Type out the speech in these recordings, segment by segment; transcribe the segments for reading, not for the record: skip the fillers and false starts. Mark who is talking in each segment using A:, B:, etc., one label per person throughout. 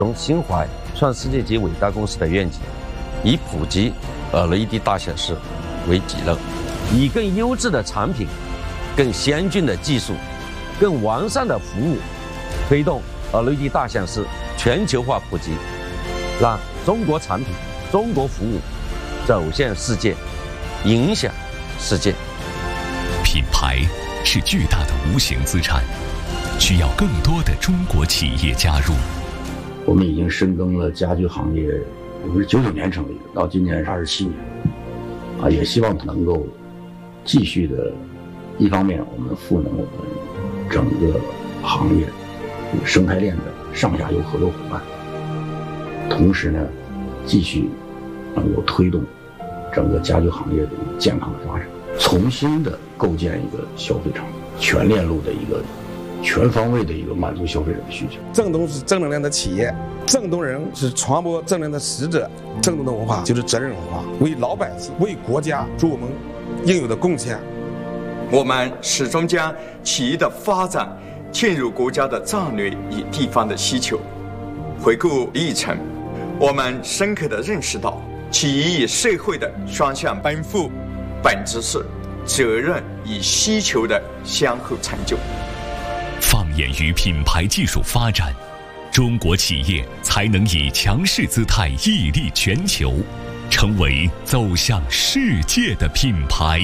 A: 中心怀创世界级伟大公司的愿景，以普及LED 大显示为己任，以更优质的产品、更先进的技术、更完善的服务，推动 LED 大显示全球化普及，让中国产品、中国服务走向世界，影响世界。
B: 品牌是巨大的无形资产，需要更多的中国企业加入。
C: 我们已经深耕了家居行业，我们是99年成立的，到今年是27年，也希望能够继续的，一方面我们赋能我们整个行业生态链的上下游合作伙伴，同时呢，继续能够推动整个家居行业的一个健康的发展，重新的构建一个消费场景，全链路的一个全方位的一个满足消费者的需求。
D: 正东是正能量的企业，正东人是传播正能量的使者，正东的文化就是责任文化，为老百姓、为国家做我们应有的贡献。
E: 我们始终将企业的发展嵌入国家的战略与地方的需求。回顾历程，我们深刻地认识到，企业与社会的双向奔赴，本质是责任与需求的相互成就。
B: 放眼于品牌技术发展，中国企业才能以强势姿态屹立全球，成为走向世界的品牌。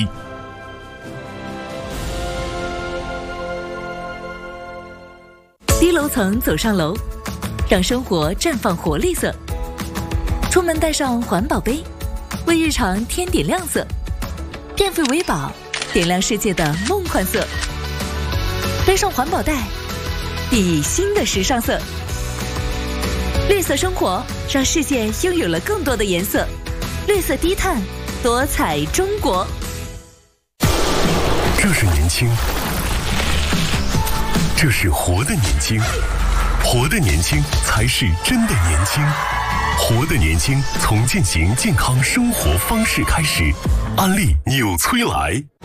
F: 低楼层走上楼，让生活绽放活力色。出门带上环保杯，为日常添点亮色。变废为宝，点亮世界的梦幻色。背上环保袋，熠熠新的时尚色。绿色生活，让世界拥有了更多的颜色。绿色低碳，多彩中国。
B: 这是年轻，这是活的年轻，活的年轻才是真的年轻。活的年轻，从践行健康生活方式开始。安利纽崔莱。